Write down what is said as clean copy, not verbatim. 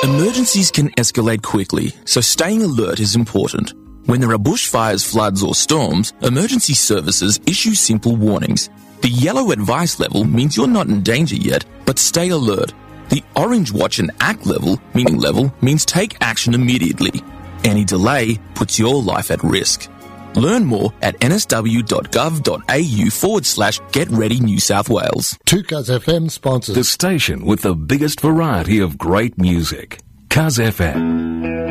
Emergencies can escalate quickly, so staying alert is important. When there are bushfires, floods or storms, emergency services issue simple warnings. The yellow advice level means you're not in danger yet, but stay alert. The orange watch and act level, means take action immediately. Any delay puts your life at risk. Learn more at nsw.gov.au/Get Ready New South Wales. 2Cuz FM sponsors the station with the biggest variety of great music. Cuz FM.